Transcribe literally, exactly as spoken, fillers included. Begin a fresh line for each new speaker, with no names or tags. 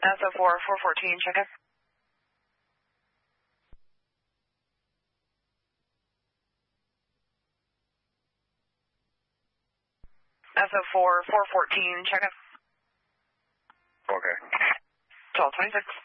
S O four, four fourteen, check in. S O four, four fourteen, check in.
Okay.
twelve twenty-six.